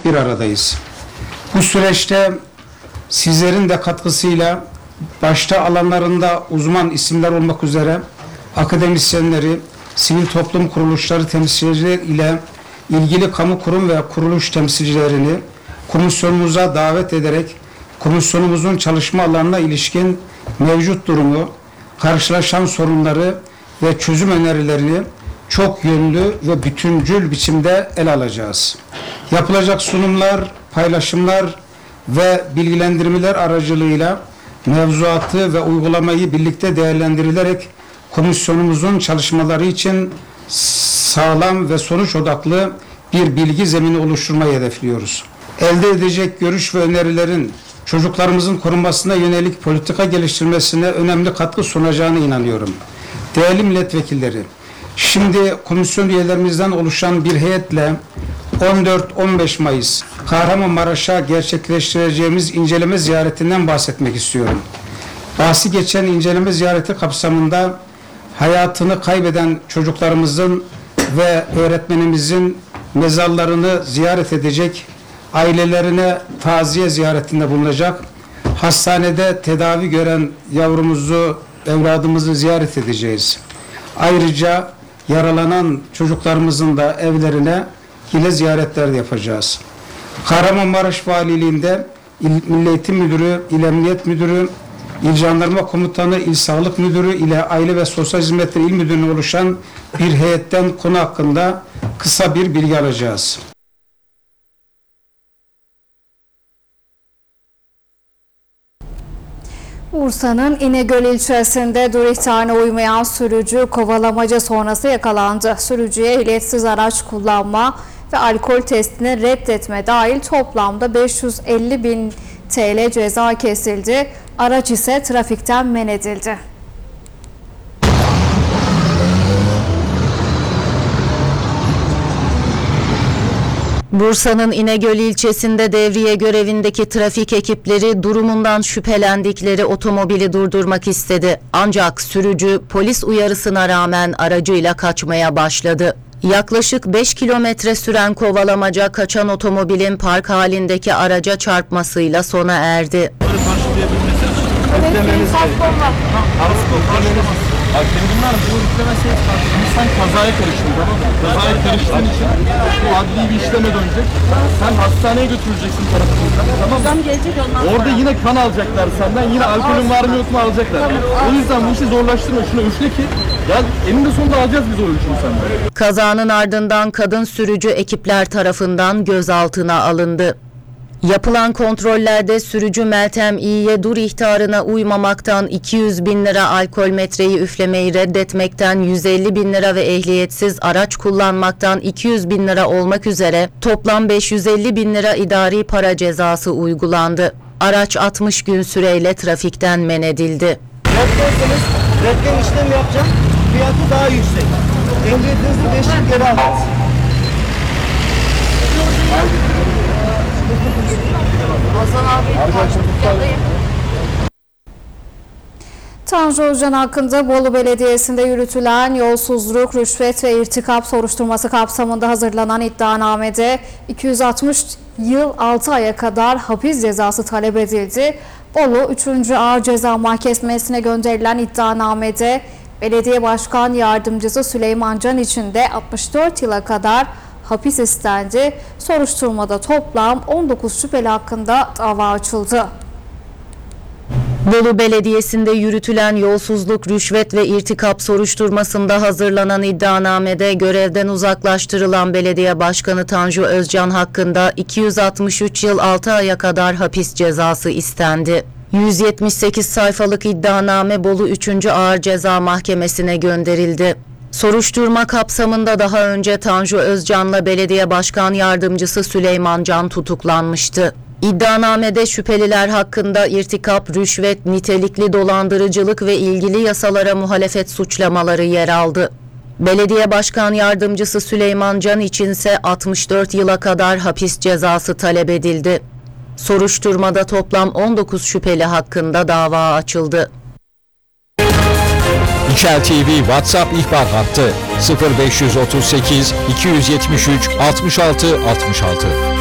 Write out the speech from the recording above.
bir aradayız. Bu süreçte sizlerin de katkısıyla başta alanlarında uzman isimler olmak üzere akademisyenleri, sivil toplum kuruluşları temsilcileri ile ilgili kamu kurum ve kuruluş temsilcilerini komisyonumuza davet ederek komisyonumuzun çalışma alanına ilişkin mevcut durumu, karşılaşan sorunları ve çözüm önerilerini çok yönlü ve bütüncül biçimde ele alacağız. Yapılacak sunumlar, paylaşımlar ve bilgilendirmeler aracılığıyla mevzuatı ve uygulamayı birlikte değerlendirilerek komisyonumuzun çalışmaları için sağlam ve sonuç odaklı bir bilgi zemini oluşturmayı hedefliyoruz. Elde edecek görüş ve önerilerin çocuklarımızın korunmasına yönelik politika geliştirmesine önemli katkı sunacağına inanıyorum. Değerli milletvekilleri, şimdi komisyon üyelerimizden oluşan bir heyetle 14-15 Mayıs Kahramanmaraş'a gerçekleştireceğimiz inceleme ziyaretinden bahsetmek istiyorum. Bahsi geçen inceleme ziyareti kapsamında hayatını kaybeden çocuklarımızın ve öğretmenimizin mezarlarını ziyaret edecek, ailelerine taziye ziyaretinde bulunacak, hastanede tedavi gören yavrumuzu, evladımızı ziyaret edeceğiz. Ayrıca yaralanan çocuklarımızın da evlerine yine ziyaretler yapacağız. Kahramanmaraş Valiliğinde İl Milli Eğitim Müdürü, İl Emniyet Müdürü, İl Jandarma Komutanı, İl Sağlık Müdürü ile Aile ve Sosyal Hizmetler İl Müdürlüğü'ne oluşan bir heyetten konu hakkında kısa bir bilgi alacağız. Bursa'nın İnegöl ilçesinde dur ihtarına uymayan sürücü kovalamaca sonrası yakalandı. Sürücüye ehliyetsiz araç kullanma ve alkol testini reddetme dahil toplamda 550.000 TL ceza kesildi. Araç ise trafikten men edildi. Bursa'nın İnegöl ilçesinde devriye görevindeki trafik ekipleri durumundan şüphelendikleri otomobili durdurmak istedi. Ancak sürücü polis uyarısına rağmen aracıyla kaçmaya başladı. Yaklaşık 5 kilometre süren kovalamaca kaçan otomobilin park halindeki araca çarpmasıyla sona erdi. Bu yüklemesi sen kazaya karıştın, tamam mı? Kazaya karıştığın için bu adli bir işleme dönecek. Sen hastaneye götüreceksin tarafından, tamam mı? Orada yine kan alacaklar senden, yine alkolün var mı yok mu alacaklar. O yüzden bu işi zorlaştırma, şunu üfle ki ya eninde sonunda alacağız biz o ölçümü senden. Kazanın ardından kadın sürücü ekipler tarafından gözaltına alındı. Yapılan kontrollerde sürücü Meltem İ'ye dur ihtarına uymamaktan 200.000 lira alkol metreyi üflemeyi reddetmekten 150.000 lira ve ehliyetsiz araç kullanmaktan 200.000 lira olmak üzere toplam 550.000 lira idari para cezası uygulandı. Araç 60 gün süreyle trafikten men edildi. Redderseniz redden işlem yapacağım. Fiyatı daha yüksek. Ehliyetinizi 5 yıl geri alırız. Tanju Özcan hakkında Bolu Belediyesi'nde yürütülen yolsuzluk, rüşvet ve irtikap soruşturması kapsamında hazırlanan iddianamede 260 yıl 6 aya kadar hapis cezası talep edildi. Bolu 3. Ağır Ceza Mahkemesi'ne gönderilen iddianamede Belediye Başkan Yardımcısı Süleyman Can için de 64 yıla kadar hapis istendi. Soruşturmada toplam 19 şüpheli hakkında dava açıldı. Bolu Belediyesi'nde yürütülen yolsuzluk, rüşvet ve irtikap soruşturmasında hazırlanan iddianamede görevden uzaklaştırılan Belediye Başkanı Tanju Özcan hakkında 263 yıl 6 aya kadar hapis cezası istendi. 178 sayfalık iddianame Bolu 3. Ağır Ceza Mahkemesi'ne gönderildi. Soruşturma kapsamında daha önce Tanju Özcan'la Belediye Başkan Yardımcısı Süleyman Can tutuklanmıştı. İddianamede şüpheliler hakkında irtikap, rüşvet, nitelikli dolandırıcılık ve ilgili yasalara muhalefet suçlamaları yer aldı. Belediye Başkan Yardımcısı Süleyman Can içinse 64 yıla kadar hapis cezası talep edildi. Soruşturmada toplam 19 şüpheli hakkında dava açıldı. İçel TV WhatsApp ihbar hattı 0538 273 66 66